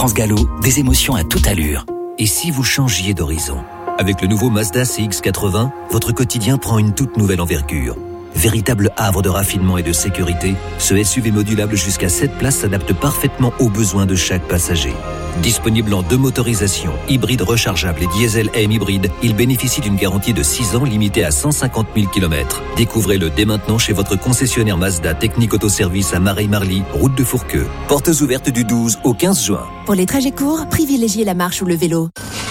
Transgallo, des émotions à toute allure. Et si vous changiez d'horizon ? Avec le nouveau Mazda CX-80, votre quotidien prend une toute nouvelle envergure. Véritable havre de raffinement et de sécurité, ce SUV modulable jusqu'à 7 places s'adapte parfaitement aux besoins de chaque passager. Disponible en 2 motorisations, hybride rechargeable et diesel M hybride, il bénéficie d'une garantie de 6 ans limitée à 150 000 km. Découvrez-le dès maintenant chez votre concessionnaire Mazda Technique Autoservice à Mareil-Marly, route de Fourqueux. Portes ouvertes du 12 au 15 juin. Pour les trajets courts, privilégiez la marche ou le vélo.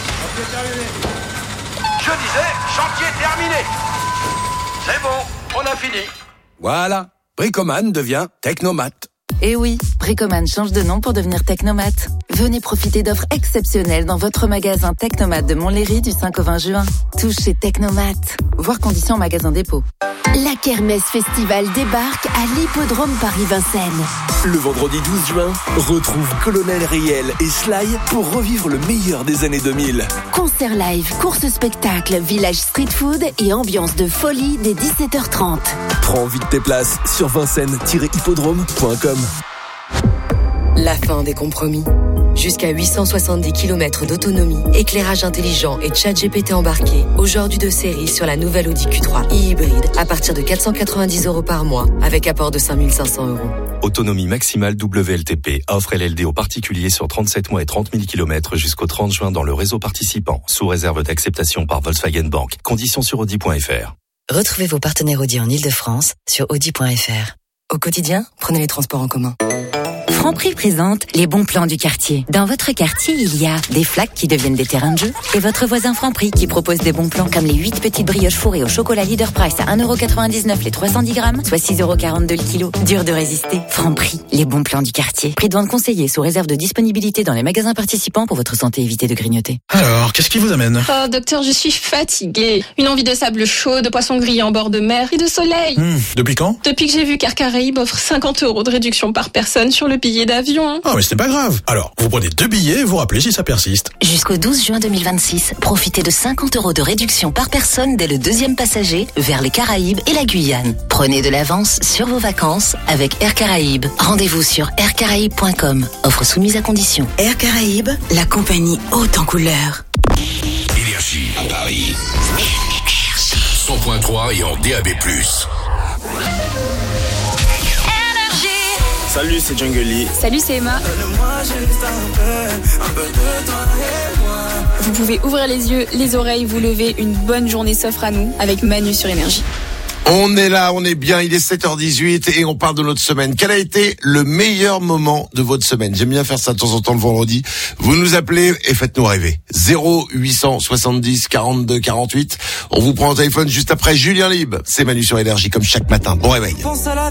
Je disais, chantier terminé. C'est bon, on a fini. Voilà, Bricoman devient Technomat. Eh oui, Bricoman change de nom pour devenir Technomat. Venez profiter d'offres exceptionnelles dans votre magasin Technomat de Montlhéry du 5 au 20 juin. Tout chez Technomat. Voir conditions en magasin dépôt. La Kermesse Festival débarque à l'Hippodrome Paris-Vincennes. Le vendredi 12 juin, retrouve Colonel Riel et Sly pour revivre le meilleur des années 2000. Concert live, course-spectacle, village street food et ambiance de folie dès 17h30. Prends vite tes places sur vincennes-hippodrome.com. La fin des compromis. Jusqu'à 870 km d'autonomie, éclairage intelligent et ChatGPT embarqué. Aujourd'hui de série sur la nouvelle Audi Q3 e-hybride à partir de 490 € par mois avec apport de 5 500 €. Autonomie maximale WLTP. Offre LLD aux particuliers sur 37 mois et 30 000 km jusqu'au 30 juin dans le réseau participant. Sous réserve d'acceptation par Volkswagen Bank. Conditions sur Audi.fr. Retrouvez vos partenaires Audi en Ile-de-France sur Audi.fr. Au quotidien, prenez les transports en commun. Franprix présente les bons plans du quartier. Dans votre quartier, il y a des flaques qui deviennent des terrains de jeu et votre voisin Franprix qui propose des bons plans comme les 8 petites brioches fourrées au chocolat Leader Price à 1,99 € les 310 grammes, soit 6,42 € le kilo. Dur de résister. Franprix, les bons plans du quartier. Prix de vente conseillé sous réserve de disponibilité dans les magasins participants. Pour votre santé, évitez de grignoter. Alors, qu'est-ce qui vous amène ? Oh, docteur, je suis fatiguée. Une envie de sable chaud, de poisson grillé en bord de mer et de soleil. Depuis quand ? Depuis que j'ai vu qu'Air Caraïbes offre 50 € de réduction par personne sur le billet d'avion. Ah, mais c'est pas grave. Alors, vous prenez 2 billets et vous rappelez si ça persiste. Jusqu'au 12 juin 2026, profitez de 50 € de réduction par personne dès le 2e passager vers les Caraïbes et la Guyane. Prenez de l'avance sur vos vacances avec Air Caraïbes. Rendez-vous sur aircaraïbes.com. Offre soumise à condition. Air Caraïbes, la compagnie haute en couleur. Énergie à Paris. 100.3 et en DAB+. Salut, c'est Jungle Lee. Salut, c'est Emma. Vous pouvez ouvrir les yeux, les oreilles, vous lever. Une bonne journée s'offre à nous avec Manu sur Énergie. On est là, on est bien, il est 7h18 et on parle de notre semaine. Quel a été le meilleur moment de votre semaine ? J'aime bien faire ça de temps en temps le vendredi. Vous nous appelez et faites-nous rêver. 0870 42 48. On vous prend au téléphone juste après Julien Libre. C'est Manu sur Énergie comme chaque matin. Bon réveil. Pense à la